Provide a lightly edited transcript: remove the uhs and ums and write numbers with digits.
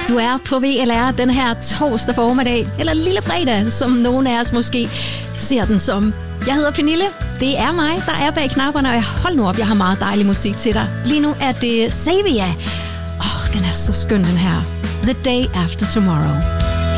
Du er på VLR den her torsdag formiddag, eller lille fredag, som nogen af os måske ser den som. Jeg hedder Pernille. Det er mig, der er bag knapperne, og hold nu op, jeg har meget dejlig musik til dig. Lige nu er det Savia. Den er så skøn, den her. The Day After Tomorrow.